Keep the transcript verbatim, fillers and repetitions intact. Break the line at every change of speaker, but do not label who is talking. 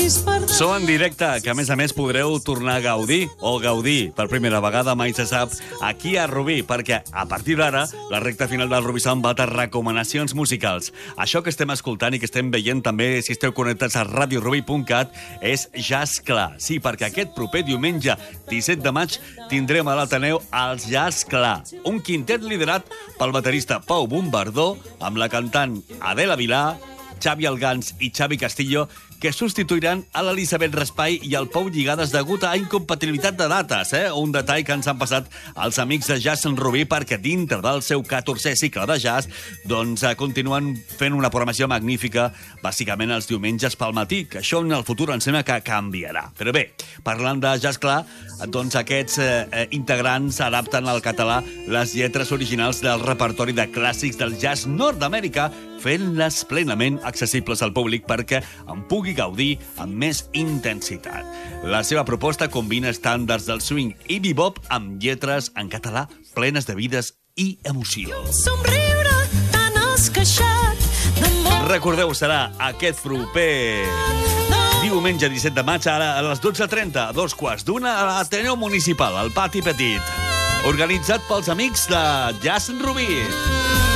Sou en directe, que a més a més podreu tornar a gaudir o gaudir per primera vegada, mai se sap, aquí a Rubí, perquè a partir d'ara la recta final del Rubí Sound va de recomanacions musicals. Això que estem escoltant i que estem veient també, si esteu connectats a radio rubí punt cat, és Jazz Clar. Sí, perquè aquest proper diumenge disset de maig tindrem a l'Ateneu els Jazz Clar, un quintet liderat pel baterista Pau Bombardó, amb la cantant Adela Vilà, Xavi Algans i Xavi Castillo, que substituiran a l'Elisabet Raspai i el Pau Lligades degut a incompatibilitat de dates, eh? Un detall que ens han passat els amics de Jazz en Rubí perquè dintre del seu catorzè cicle de jazz doncs eh, continuen fent una programació magnífica, bàsicament els diumenges pel matí, que això en el futur em sembla que canviarà. Però bé, parlant de Jazz Clar, doncs aquests eh, integrants adapten al català les lletres originals del repertori de clàssics del jazz nord-americà, fent-les plenament accessibles al públic perquè en pugui gaudir amb més intensitat. La seva proposta combina estàndards del swing i bebop amb lletres en català plenes de vides i emoció.
Somriure tan esqueixat d'amor.
Recordeu, serà aquest proper diumenge disset de maig, ara a les dotze trenta, a dos quarts d'una, a l'Ateneu Municipal, al Pati Petit, organitzat pels amics de Jazz en Rubí.